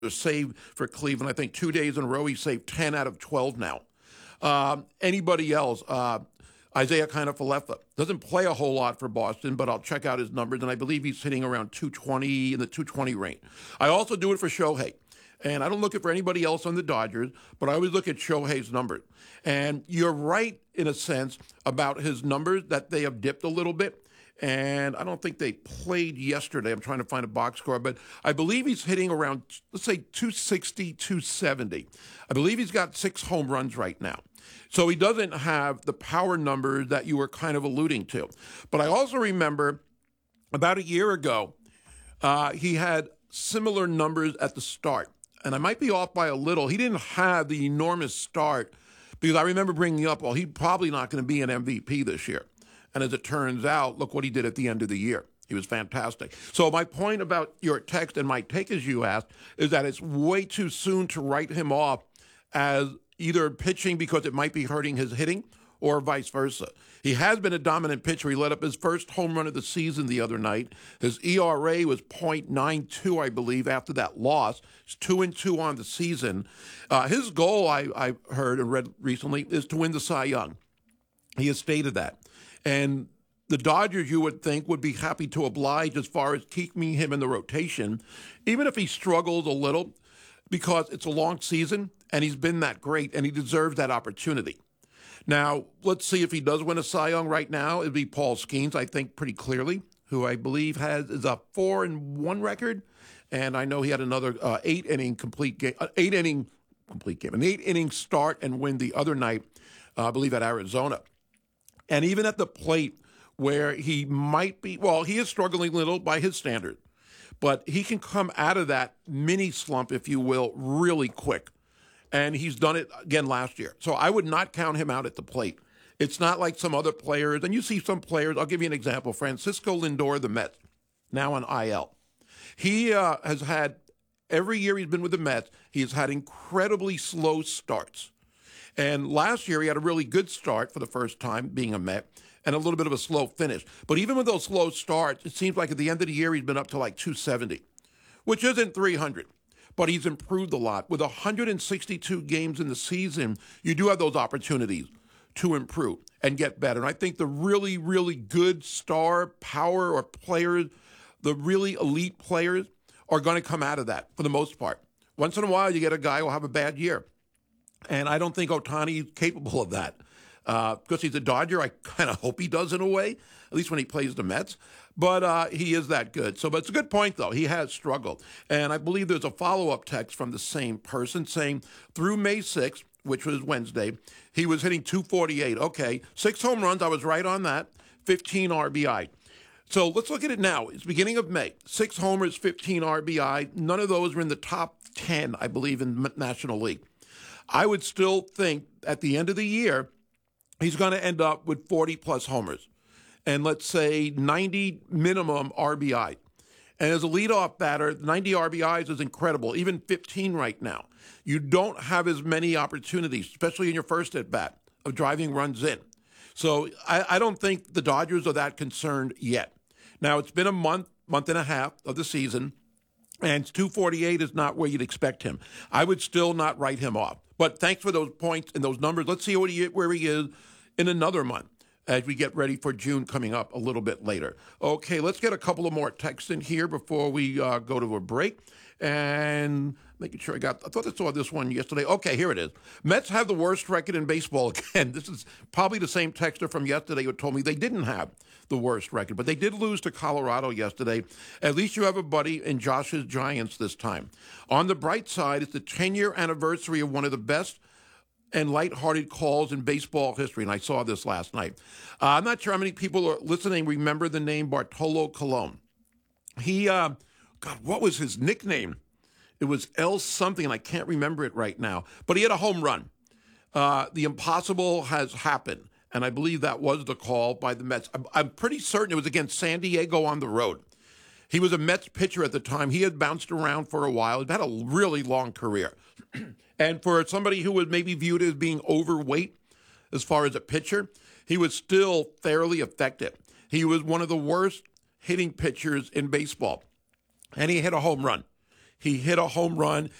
saved for Cleveland. I think 2 days in a row he saved 10 out of 12 now. Anybody else? Isaiah Kiner-Falefa doesn't play a whole lot for Boston, but I'll check out his numbers, and I believe he's hitting around 220 in the 220 range. I also do it for Shohei. And I don't look at for anybody else on the Dodgers, but I always look at Shohei's numbers. And you're right in a sense about his numbers that they have dipped a little bit. And I don't think they played yesterday. I'm trying to find a box score, but I believe he's hitting around, let's say, 260, 270. I believe he's got 6 home runs right now. So he doesn't have the power numbers that you were kind of alluding to. But I also remember about a year ago, he had similar numbers at the start. And I might be off by a little. He didn't have the enormous start because I remember bringing up, well, he's probably not going to be an MVP this year. And as it turns out, look what he did at the end of the year. He was fantastic. So my point about your text and my take, as you asked, is that it's way too soon to write him off as either pitching because it might be hurting his hitting or vice versa. He has been a dominant pitcher. He let up his first home run of the season the other night. His ERA was .92, I believe, after that loss. He's 2-2 on the season. His goal, I heard and read recently, is to win the Cy Young. He has stated that. And the Dodgers, you would think, would be happy to oblige as far as keeping him in the rotation, even if he struggles a little, because it's a long season, and he's been that great, and he deserves that opportunity. Now, let's see if he does win a Cy Young right now. It'd be Paul Skeens, I think, pretty clearly, who I believe is a 4-1 record. And I know he had another 8-inning an 8-inning start and win the other night, I believe, at Arizona. And even at the plate where he might be, well, he is struggling a little by his standard, but he can come out of that mini slump, if you will, really quick. And he's done it again last year. So I would not count him out at the plate. It's not like some other players. And you see some players, I'll give you an example. Francisco Lindor, the Mets, now on IL. He has had, every year he's been with the Mets, he's had incredibly slow starts. And last year he had a really good start for the first time being a Met and a little bit of a slow finish. But even with those slow starts, it seems like at the end of the year he's been up to like 270, which isn't 300. But he's improved a lot. With 162 games in the season, you do have those opportunities to improve and get better. And I think the really, really good star power or players, the really elite players, are going to come out of that for the most part. Once in a while, you get a guy who will have a bad year. And I don't think Ohtani is capable of that. Because he's a Dodger, I kind of hope he does in a way, at least when he plays the Mets. But he is that good. But it's a good point, though. He has struggled. And I believe there's a follow-up text from the same person saying through May 6th, which was Wednesday, he was hitting 248. Okay, 6 home runs. I was right on that. 15 RBI. So let's look at it now. It's beginning of May. 6 homers, 15 RBI. None of those were in the top 10, I believe, in the National League. I would still think at the end of the year, he's going to end up with 40-plus homers and let's say 90 minimum RBI. And as a leadoff batter, 90 RBIs is incredible, even 15 right now. You don't have as many opportunities, especially in your first at-bat, of driving runs in. So I don't think the Dodgers are that concerned yet. Now, it's been a month and a half of the season, and 248 is not where you'd expect him. I would still not write him off. But thanks for those points and those numbers. Let's see where he is in another month as we get ready for June coming up a little bit later. Okay, let's get a couple of more texts in here before we go to a break. And making sure I thought I saw this one yesterday. Okay, here it is. Mets have the worst record in baseball again. This is probably the same texter from yesterday who told me they didn't have the worst record, but they did lose to Colorado yesterday. At least you have a buddy in Josh's Giants this time. On the bright side, it's the 10-year anniversary of one of the best and lighthearted calls in baseball history, and I saw this last night. I'm not sure how many people are listening remember the name Bartolo Colon. He, what was his nickname? It was L something, and I can't remember it right now. But he had a home run. The impossible has happened, and I believe that was the call by the Mets. I'm pretty certain it was against San Diego on the road. He was a Mets pitcher at the time. He had bounced around for a while. He'd had a really long career. And for somebody who was maybe viewed as being overweight as far as a pitcher, he was still fairly effective. He was one of the worst hitting pitchers in baseball, and he hit a home run. He hit a home run